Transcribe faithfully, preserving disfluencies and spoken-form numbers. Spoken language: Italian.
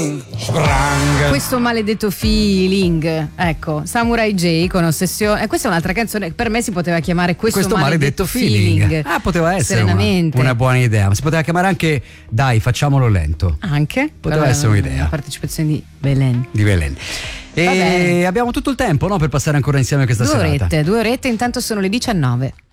feeling. Sprang. Questo maledetto feeling. Ecco, Samurai J con Ossessione. E questa è un'altra canzone che per me si poteva chiamare Questo, Questo maledetto, maledetto feeling. feeling. Ah, poteva essere una, Serenamente. una buona idea. Ma si poteva chiamare anche Dai, facciamolo lento. Anche. Poteva Vabbè, essere un'idea. La partecipazione di Belen. Di Belen. E bene. abbiamo tutto il tempo, no, per passare ancora insieme questa Due serata. orette, due orette, intanto sono le diciannove.